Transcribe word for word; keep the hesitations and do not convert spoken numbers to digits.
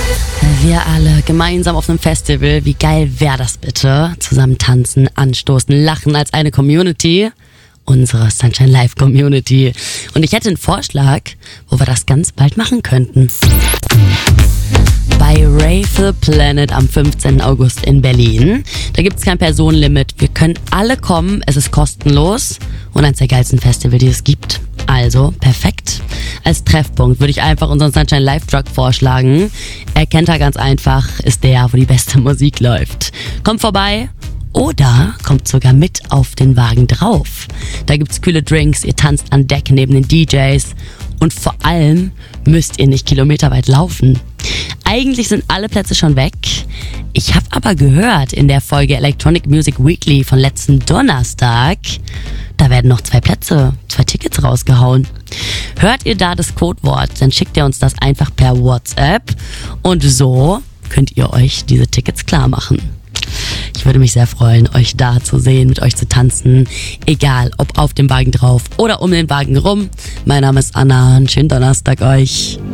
Wir alle gemeinsam auf einem Festival. Wie geil wäre das bitte? Zusammen tanzen, anstoßen, lachen als eine Community. Unsere Sunshine Live Community. Und ich hätte einen Vorschlag, wo wir das ganz bald machen könnten. Bei Rave the Planet am fünfzehnten August in Berlin. Da gibt's kein Personenlimit. Wir können alle kommen. Es ist kostenlos und eines der geilsten Festivals, die es gibt. Also perfekt. Als Treffpunkt würde ich einfach unseren Sunshine Live Truck vorschlagen. Er kennt er ganz einfach, ist der, wo die beste Musik läuft. Kommt vorbei oder kommt sogar mit auf den Wagen drauf. Da gibt's kühle Drinks, ihr tanzt an Deck neben den D Js und vor allem müsst ihr nicht kilometerweit laufen. Eigentlich sind alle Plätze schon weg. Ich habe aber gehört in der Folge Electronic Music Weekly von letzten Donnerstag, da werden noch zwei Plätze, zwei Tickets rausgehauen. Hört ihr da das Codewort, dann schickt ihr uns das einfach per WhatsApp und so könnt ihr euch diese Tickets klar machen. Ich würde mich sehr freuen, euch da zu sehen, mit euch zu tanzen. Egal, ob auf dem Wagen drauf oder um den Wagen rum. Mein Name ist Anna. Einen schönen Donnerstag euch.